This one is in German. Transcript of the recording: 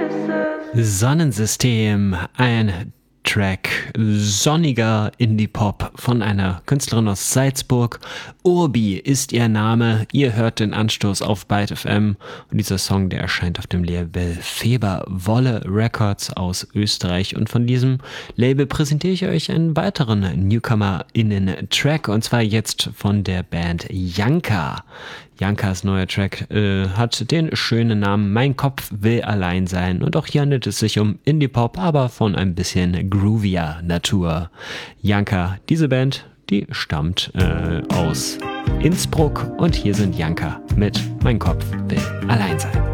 Sonnensystem, ein Track sonniger Indie-Pop von einer Künstlerin aus Salzburg. Urbi ist ihr Name. Ihr hört den Anstoß auf Byte FM und dieser Song, der erscheint auf dem Label Feber-Wolle Records aus Österreich, und von diesem Label präsentiere ich euch einen weiteren NewcomerInnen-Track, und zwar jetzt von der Band Janka. Jankas neuer Track hat den schönen Namen Mein Kopf will allein sein, und auch hier handelt es sich um Indie-Pop, aber von ein bisschen groovier Natur. Janka, diese Band, die stammt aus Innsbruck, und hier sind Janka mit Mein Kopf will allein sein.